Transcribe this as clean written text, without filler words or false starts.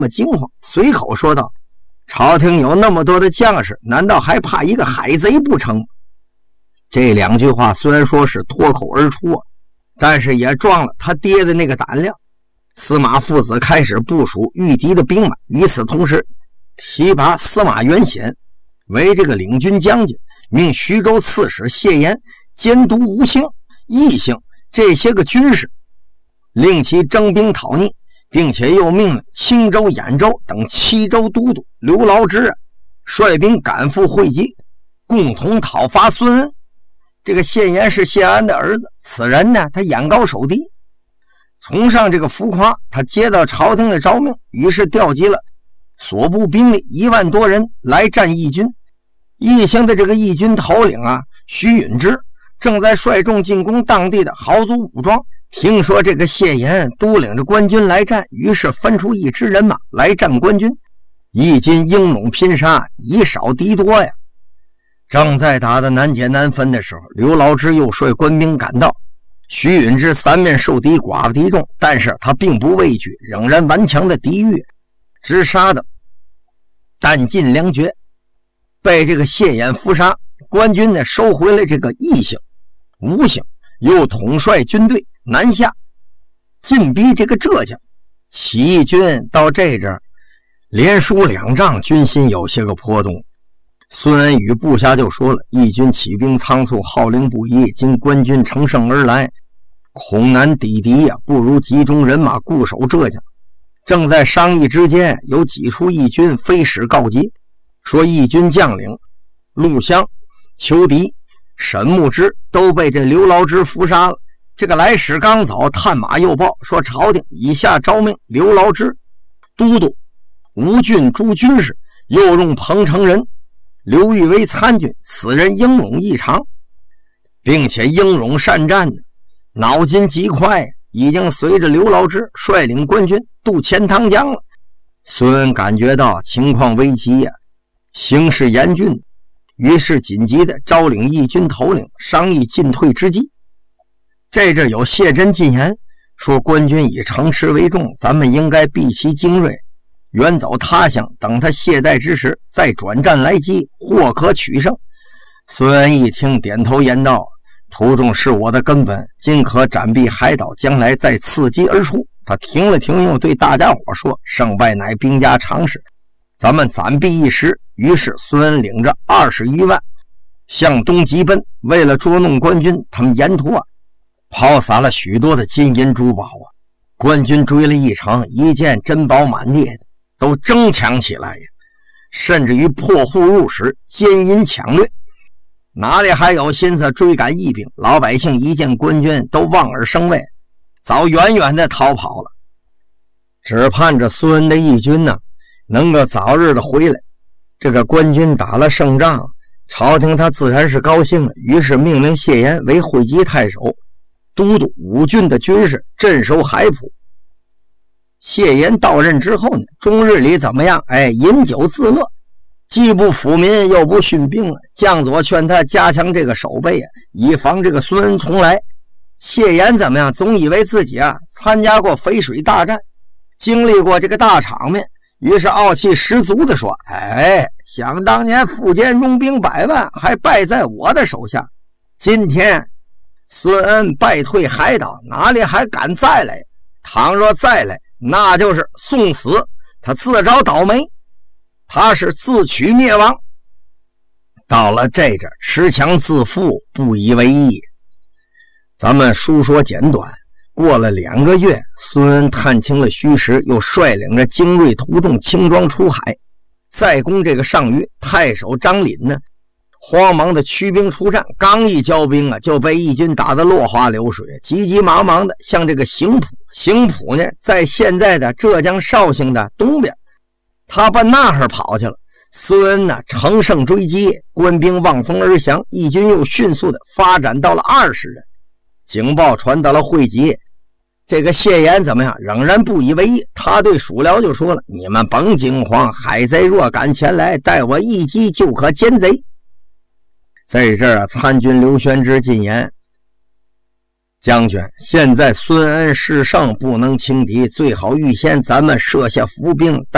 么惊慌，随口说道：朝廷有那么多的将士，难道还怕一个海贼不成？这两句话虽然说是脱口而出但是也壮了他爹的那个胆量。司马父子开始部署御敌的兵马，与此同时提拔司马元显为这个领军将军，命徐州刺史谢岩监督吴兴、义兴这些个军事，令其征兵讨逆，并且又命了青州、兖州等7州都督刘牢之率兵赶赴会稽，共同讨伐孙恩。这个谢岩是谢安的儿子，此人呢，他眼高手低，崇尚这个浮夸。他接到朝廷的诏命，于是调集了所部兵力1万多人来战义军。义兴的这个义军头领徐允之正在率众进攻当地的豪族武装，听说这个谢岩督领着官军来战，于是分出一支人马来战官军。义军英勇拼杀，以少敌多呀。正在打得难解难分的时候，刘牢之又率官兵赶到。徐允之三面受敌，寡不敌众，但是他并不畏惧，仍然顽强的抵御，直杀的弹尽粮绝，被这个谢岩伏杀。官军呢收回了这个义兴、吴兴，又统帅军队南下进逼这个浙江。起义军到这阵连输2仗，军心有些个波动。孙恩与部下就说了，义军起兵仓促，号令不一，今官军乘胜而来，恐难抵敌不如集中人马固守浙江。正在商议之间，有几处义军飞使告急，说义军将领陆湘、邱迪、沈牧之都被这刘牢之伏杀了。这个来使刚走，探马又报说朝廷以下诏命刘牢之都督吴郡诸军事，又用彭城人刘裕为参军，此人英勇异常，并且英勇善战脑筋极快，已经随着刘牢之率领官军渡钱塘江了。孙恩感觉到情况危急形势严峻，于是紧急的招领义军头领商议进退之计。这阵有谢真进言说，官军以城池为重，咱们应该避其精锐，远走他乡，等他懈怠之时再转战来击，或可取胜。孙恩一听，点头言道：途中是我的根本，今可斩避海岛，将来再伺机而出。他停了停，又对大家伙说：胜败乃兵家常事，咱们暂避一时。于是孙恩领着20余万向东急奔。为了捉弄官军，他们沿途抛洒了许多的金银珠宝官军追了一程，一见珍宝满地，都争抢起来甚至于破户入室，奸淫抢掠，哪里还有心思追赶义兵？老百姓一见官军都望而生畏，早远远的逃跑了，只盼着孙恩的义军能够早日的回来。这个官军打了胜仗，朝廷他自然是高兴了，于是命令谢岩为会稽太守，都督5郡的军事，镇守海浦。谢岩到任之后呢，终日里怎么样？饮酒自乐，既不抚民又不训兵了。将佐劝他加强这个守备以防这个孙恩从来。谢岩怎么样？总以为自己参加过淝水大战，经历过这个大场面，于是傲气十足的说：想当年苻坚拥兵100万，还败在我的手下，今天孙恩败退海岛，哪里还敢再来？倘若再来，那就是送死，他自找倒霉，他是自取灭亡。到了这阵，持强自负，不以为意。咱们书说简短，过了2个月，孙恩探清了虚实，又率领着精锐徒众轻装出海，再攻这个上虞。太守张林呢，慌忙的驱兵出战，刚一交兵就被义军打得落花流水，急急忙忙的向这个邢浦。邢浦呢，在现在的浙江绍兴的东边，他奔那儿跑去了。孙恩呢，乘胜追击，官兵望风而降，义军又迅速的发展到了20人。警报传到了会稽，这个谢岩怎么样？仍然不以为意。他对属僚就说了：你们甭惊慌，海贼若敢前来，待我一击就可歼贼。在这儿参军刘宣之进言：将军，现在孙恩势胜，不能轻敌，最好预先咱们设下伏兵，